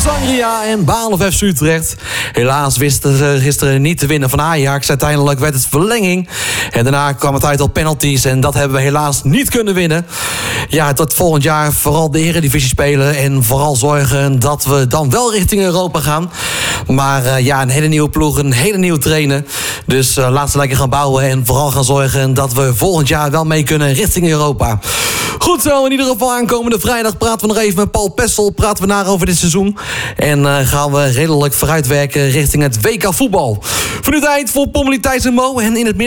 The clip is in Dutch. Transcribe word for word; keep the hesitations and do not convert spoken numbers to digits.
Angria en Balen F C Utrecht. Helaas wisten ze gisteren niet te winnen van Ajax. Uiteindelijk werd het verlenging. En daarna kwam het uit op penalties. En dat hebben we helaas niet kunnen winnen. Ja, tot volgend jaar vooral de Eredivisie spelen. En vooral zorgen dat we dan wel richting Europa gaan. Maar uh, ja, een hele nieuwe ploeg, een hele nieuwe trainer. Dus uh, laten we lekker gaan bouwen. En vooral gaan zorgen dat we volgend jaar wel mee kunnen richting Europa. Goed zo, in ieder geval aankomende vrijdag praten we nog even met Paul Pessel. Praten we naar over dit seizoen. En uh, gaan we redelijk vooruitwerken richting het W K voetbal. Voor nu tijd voor Pommelien, Thijs en Mo. En in het midden